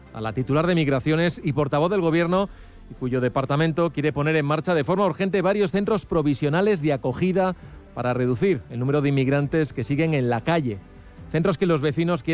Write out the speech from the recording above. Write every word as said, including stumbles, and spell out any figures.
a la titular de Migraciones y portavoz del Gobierno, y cuyo departamento quiere poner en marcha de forma urgente varios centros provisionales de acogida para reducir el número de inmigrantes que siguen en la calle. Centros que los vecinos quieren